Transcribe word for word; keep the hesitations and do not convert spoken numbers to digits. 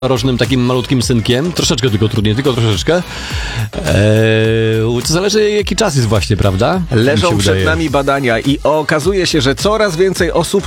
rożnym takim malutkim synkiem. Troszeczkę tylko trudniej, tylko troszeczkę. Eee, to zależy jaki czas jest właśnie, prawda? Leżą przed nami badania i okazuje się, że coraz więcej osób